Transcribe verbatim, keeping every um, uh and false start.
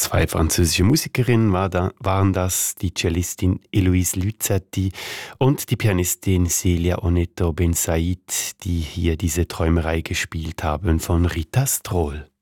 Zwei französische Musikerinnen war da, waren das, die Cellistin Eloise Luzzatti und die Pianistin Celia Oneto Ben Said, die hier diese Träumerei gespielt haben von Rita Strohl.